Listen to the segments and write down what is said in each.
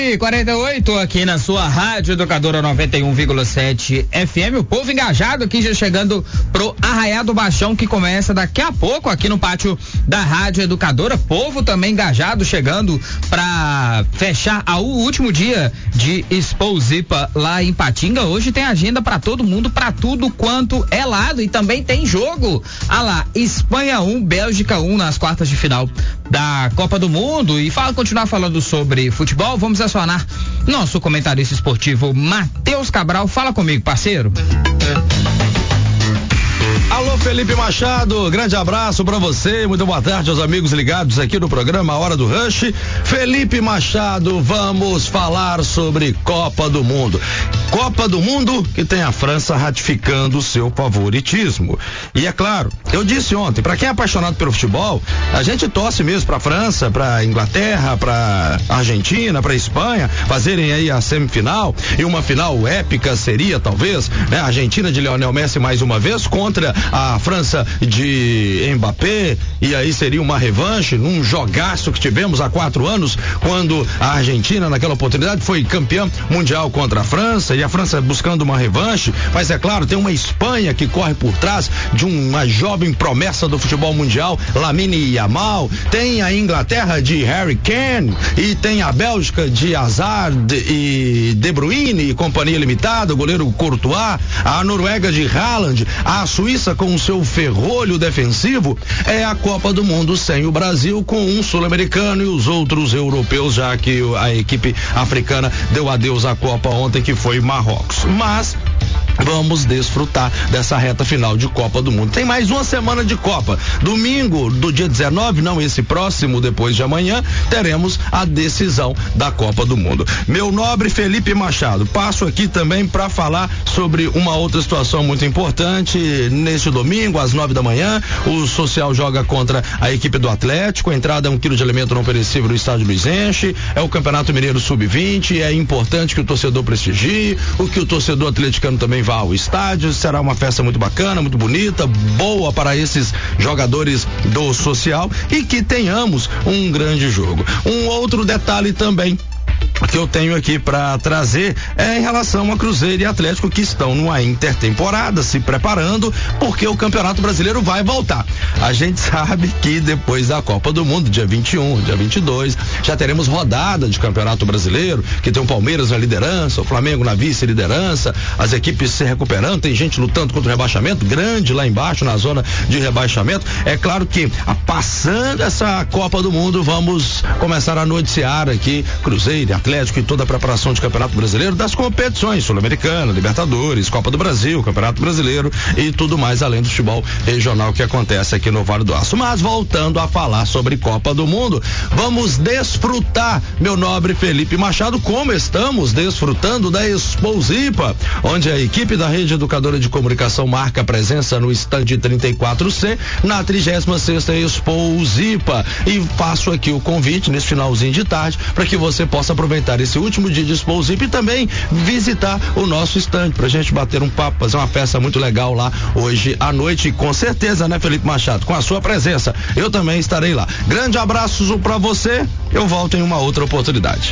9h48 aqui na sua Rádio Educadora 91,7 FM. O povo engajado aqui já chegando pro Arraiá do Baixão, que começa daqui a pouco aqui no pátio da Rádio Educadora. Povo também engajado chegando pra fechar o último dia de Expo Zipa lá em Patinga. Hoje tem agenda pra todo mundo, pra tudo quanto é lado, e também tem jogo. Lá, Espanha 1, Bélgica 1 nas quartas de final da Copa do Mundo. E continuar falando sobre futebol, vamos acionar nosso comentarista esportivo Matheus Cabral. Fala comigo, parceiro. Alô, Felipe Machado, grande abraço pra você, muito boa tarde aos amigos ligados aqui no programa Hora do Rush. Felipe Machado, vamos falar sobre Copa do Mundo. Copa do Mundo que tem a França ratificando o seu favoritismo. E é claro, eu disse ontem, pra quem é apaixonado pelo futebol, a gente torce mesmo pra França, pra Inglaterra, pra Argentina, pra Espanha, fazerem aí a semifinal, e uma final épica seria talvez, né? A Argentina de Lionel Messi mais uma vez contra a França de Mbappé, e aí seria uma revanche num jogaço que tivemos há 4 anos, quando a Argentina naquela oportunidade foi campeã mundial contra a França, e a França buscando uma revanche. Mas é claro, tem uma Espanha que corre por trás de uma jovem promessa do futebol mundial, Lamine Yamal, tem a Inglaterra de Harry Kane, e tem a Bélgica de Hazard e De Bruyne e companhia limitada, o goleiro Courtois, a Noruega de Haaland, a Suíça com o seu ferrolho defensivo. É a Copa do Mundo sem o Brasil, com um sul-americano e os outros europeus, já que a equipe africana deu adeus à Copa ontem, que foi Marrocos. Mas vamos desfrutar dessa reta final de Copa do Mundo. Tem mais uma semana de Copa. Domingo, do dia 19, não esse próximo, depois de amanhã, teremos a decisão da Copa do Mundo. Meu nobre Felipe Machado, passo aqui também para falar sobre uma outra situação muito importante. Neste domingo, às 9 da manhã, o Social joga contra a equipe do Atlético. A entrada é 1 quilo de alimento não perecível no estádio Luiz Enche. É o Campeonato Mineiro Sub-20. É importante que o torcedor prestigie, que o torcedor atleticano também vá ao estádio. Será uma festa muito bacana, muito bonita, boa para esses jogadores do Social, e que tenhamos um grande jogo. Um outro detalhe também que eu tenho aqui para trazer é em relação a Cruzeiro e Atlético, que estão numa intertemporada se preparando, porque o Campeonato Brasileiro vai voltar. A gente sabe que depois da Copa do Mundo, dia 21, dia 22, já teremos rodada de Campeonato Brasileiro, que tem o Palmeiras na liderança, o Flamengo na vice-liderança, as equipes se recuperando, tem gente lutando contra o rebaixamento, grande lá embaixo na zona de rebaixamento. É claro que, passando essa Copa do Mundo, vamos começar a noticiar aqui Cruzeiro, Atlético e toda a preparação de Campeonato Brasileiro, das competições Sul-Americana, Libertadores, Copa do Brasil, Campeonato Brasileiro e tudo mais além do futebol regional que acontece aqui no Vale do Aço. Mas voltando a falar sobre Copa do Mundo, vamos desfrutar, meu nobre Felipe Machado, como estamos desfrutando da Expo Zipa, onde a equipe da Rede Educadora de Comunicação marca presença no estande 34C na 36ª Expo Zipa, e faço aqui o convite nesse finalzinho de tarde para que você possa aproveitar esse último dia de Expo Zipa e também visitar o nosso estande pra gente bater um papo, fazer uma festa muito legal lá hoje à noite, e com certeza, né, Felipe Machado, com a sua presença eu também estarei lá. Grande abraço pra você, eu volto em uma outra oportunidade.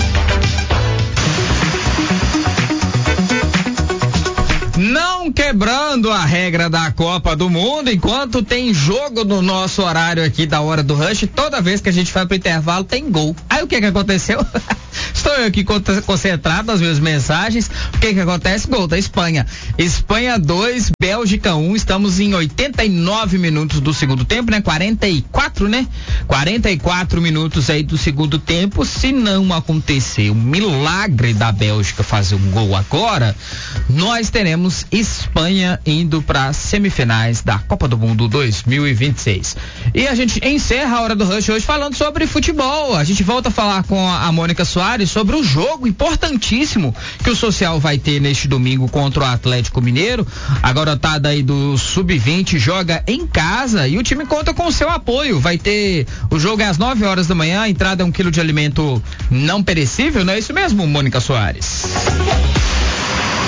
Não quebrando a regra da Copa do Mundo, enquanto tem jogo no nosso horário aqui da Hora do Rush, toda vez que a gente vai pro intervalo tem gol. Aí o que aconteceu? Estou eu aqui concentrado nas minhas mensagens. O que acontece? Gol da Espanha. Espanha 2, Bélgica 1. Estamos em 89 minutos do segundo tempo, né? 44, né? 44 minutos aí do segundo tempo. Se não acontecer o milagre da Bélgica fazer um gol agora, nós teremos Espanha indo para semifinais da Copa do Mundo 2026. E a gente encerra a Hora do Rush hoje falando sobre futebol. A gente volta a falar com a Mônica Soares sobre o jogo importantíssimo que o Social vai ter neste domingo contra o Atlético Mineiro. A garotada aí do Sub-20 joga em casa e o time conta com o seu apoio. Vai ter o jogo às 9 horas da manhã, a entrada é 1 quilo de alimento não perecível, não é isso mesmo, Mônica Soares?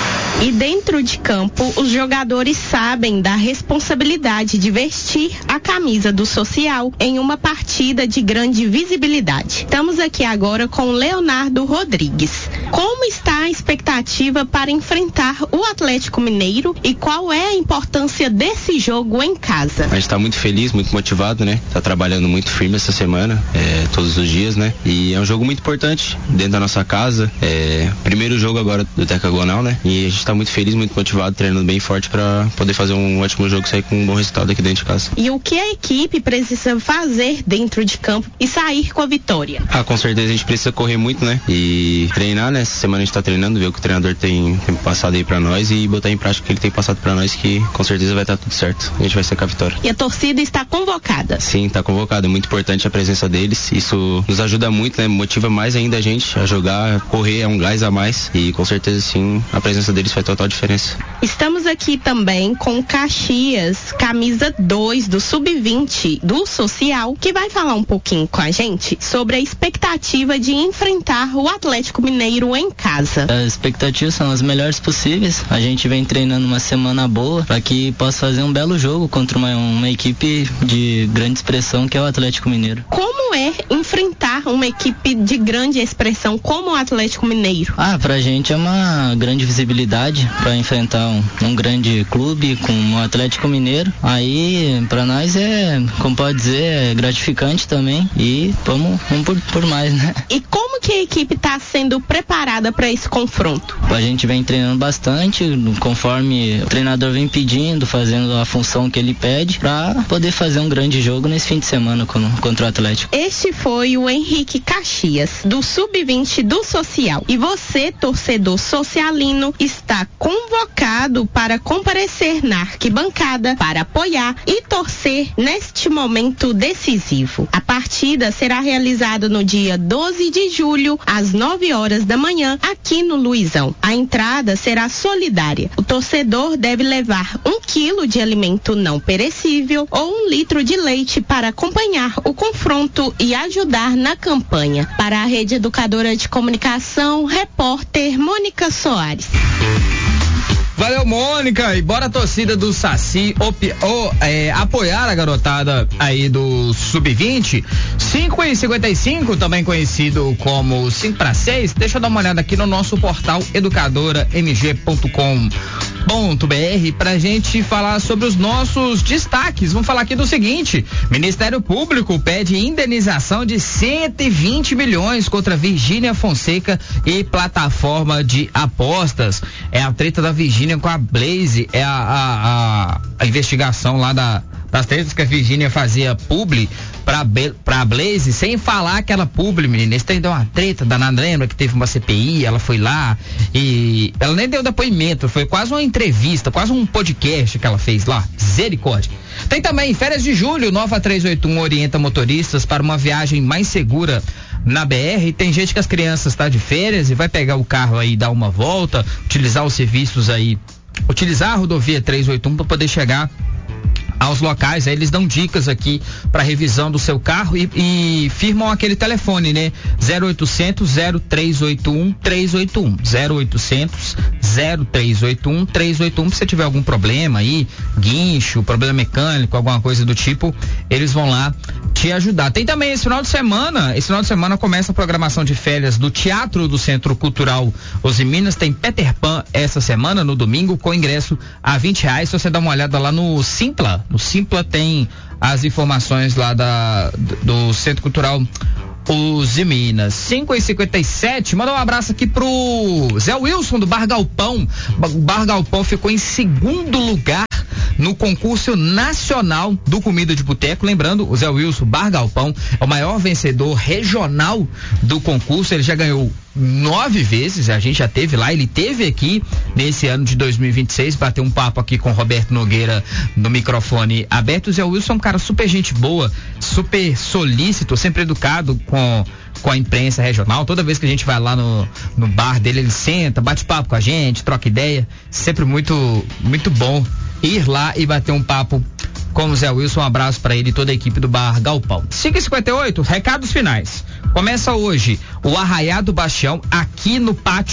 E dentro de campo, os jogadores sabem da responsabilidade de vestir a camisa do social em uma partida de grande visibilidade. Estamos aqui agora com Leonardo Rodrigues. Como está a expectativa para enfrentar o Atlético Mineiro e qual é a importância desse jogo em casa? A gente está muito feliz, muito motivado, né? Tá trabalhando muito firme essa semana, todos os dias, né? E é um jogo muito importante dentro da nossa casa. Primeiro jogo agora do Decagonal, né? E a gente tá muito feliz, muito motivado, treinando bem forte para poder fazer um ótimo jogo e sair com um bom resultado aqui dentro de casa. E o que a equipe precisa fazer dentro de campo e sair com a vitória? Com certeza a gente precisa correr muito, né? E treinar, né? Essa semana a gente tá treinando, ver o que o treinador tem passado aí pra nós e botar em prática o que ele tem passado pra nós, que com certeza vai estar tudo certo. A gente vai ser com a vitória. E a torcida está convocada? Sim, tá convocada. É muito importante a presença deles. Isso nos ajuda muito, né? Motiva mais ainda a gente a jogar, correr, é um gás a mais. E com certeza sim, a presença deles faz total diferença. Estamos aqui também com Caxias, camisa 2 do Sub-20 do Social, que vai falar um pouquinho com a gente sobre a expectativa de enfrentar o Atlético Mineiro em casa. As expectativas são as melhores possíveis. A gente vem treinando uma semana boa para que possa fazer um belo jogo contra uma equipe de grande expressão que é o Atlético Mineiro. Como é enfrentar uma equipe de grande expressão como o Atlético Mineiro? Pra gente é uma grande visibilidade para enfrentar um grande clube com o Atlético Mineiro. Aí para nós como pode dizer, é gratificante também e vamos por mais, né? E como que a equipe está sendo preparada para esse confronto? A gente vem treinando bastante, conforme o treinador vem pedindo, fazendo a função que ele pede, para poder fazer um grande jogo nesse fim de semana contra o Atlético. Este foi o Henrique Caxias, do Sub-20 do Social. E você, torcedor socialino, está convocado para comparecer na arquibancada para apoiar e torcer neste momento decisivo. A partida será realizada no dia 12 de julho, às 9 horas da manhã, aqui no Luizão. A entrada será solidária. O torcedor deve levar 1 quilo de alimento não perecível ou 1 litro de leite para acompanhar o confronto e ajudar na campanha. Para a Rede Educadora de Comunicação, repórter Mônica Soares. Valeu, Mônica, e bora a torcida do Saci apoiar a garotada aí do Sub-20. 5h55, também conhecido como 5-6. Deixa eu dar uma olhada aqui no nosso portal educadoramg.com.br pra gente falar sobre os nossos destaques. Vamos falar aqui do seguinte: Ministério Público pede indenização de 120 milhões contra Virgínia Fonseca e plataforma de apostas. É a treta da Virgínia com a Blaze, é a investigação lá das tretas que a Virgínia fazia publi pra Blaze, sem falar aquela publi, menina. Esse deu uma treta danada, lembra que teve uma CPI, ela foi lá e ela nem deu depoimento, foi quase uma entrevista, quase um podcast que ela fez lá, misericórdia. Tem também férias de julho, Nova 381 orienta motoristas para uma viagem mais segura na BR. Tem gente que as crianças tá de férias e vai pegar o carro aí, dar uma volta, utilizar os serviços aí, utilizar a rodovia 381 para poder chegar aos locais. Aí eles dão dicas aqui para revisão do seu carro e firmam aquele telefone, né? 0800 0381 381 0800 0381 381. Se você tiver algum problema aí, guincho, problema mecânico, alguma coisa do tipo, eles vão lá te ajudar. Tem também esse final de semana começa a programação de férias do Teatro do Centro Cultural Osiminas. Tem Peter Pan essa semana, no domingo, com ingresso a R$20. Se você dá uma olhada lá no Simpla tem as informações lá do Centro Cultural Osiminas. 5h57, manda um abraço aqui pro Zé Wilson do Bar Galpão. O Bar Galpão ficou em segundo lugar no concurso nacional do Comida de Boteco. Lembrando, o Zé Wilson Bar Galpão é o maior vencedor regional do concurso. Ele já ganhou 9 vezes, a gente já teve lá, ele teve aqui nesse ano de 2026, bateu um papo aqui com o Roberto Nogueira no microfone aberto. O Zé Wilson é um cara super gente boa, super solícito, sempre educado com a imprensa regional. Toda vez que a gente vai lá no bar dele, ele senta, bate papo com a gente, troca ideia. Sempre muito, muito bom ir lá e bater um papo com o Zé Wilson. Um abraço para ele e toda a equipe do Bar Galpão. 5h58, recados finais. Começa hoje o Arraiá do Bastião aqui no pátio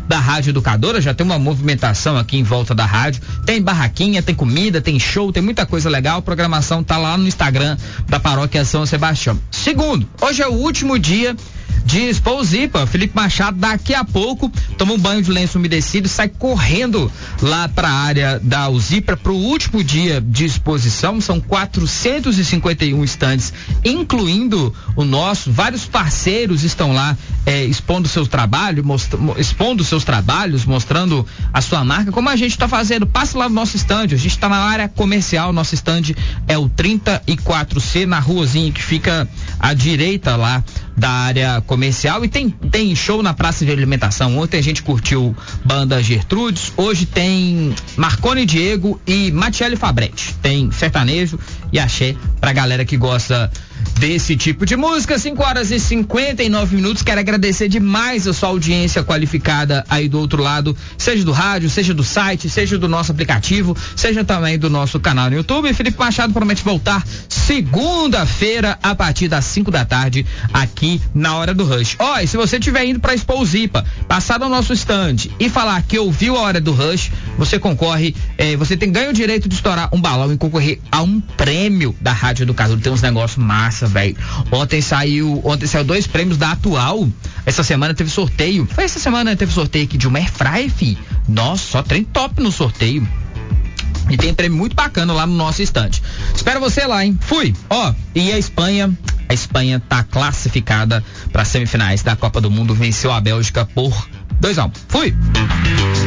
da Rádio Educadora, já tem uma movimentação aqui em volta da rádio, tem barraquinha, tem comida, tem show, tem muita coisa legal, a programação tá lá no Instagram da Paróquia São Sebastião. Segundo, hoje é o último dia de Expo Zipa. Felipe Machado daqui a pouco toma um banho de lenço umedecido e sai correndo lá para a área da Uzipra para o último dia de exposição. São 451 estandes, incluindo o nosso. Vários parceiros estão lá expondo seus trabalhos, mostrando a sua marca, como a gente está fazendo. Passa lá no nosso estande. A gente está na área comercial. Nosso estande é o 34C, na ruazinha que fica à direita lá da área comercial, e tem show na praça de alimentação. Ontem a gente curtiu banda Gertrudes, hoje tem Marconi Diego e Matiele Fabretti. Tem sertanejo e axé pra galera que gosta desse tipo de música. 5h59. Quero agradecer demais a sua audiência qualificada aí do outro lado, seja do rádio, seja do site, seja do nosso aplicativo, seja também do nosso canal no YouTube. Felipe Machado promete voltar segunda-feira a partir das 5 da tarde aqui na Hora do Rush. E se você estiver indo pra Expo Zipa, passar no nosso stand e falar que ouviu a Hora do Rush, você concorre, você ganha o direito de estourar um balão e concorrer a um prêmio da Rádio Educadora. Tem uns negócios massa, velho. Ontem saiu 2 prêmios da Atual. Essa semana teve sorteio. Essa semana teve sorteio aqui de uma Airfryer, fi. Nossa, só trem top no sorteio. E tem prêmio muito bacana lá no nosso estande. Espero você lá, hein? Fui. E a Espanha tá classificada para semifinais da Copa do Mundo. Venceu a Bélgica por 2-1. Fui.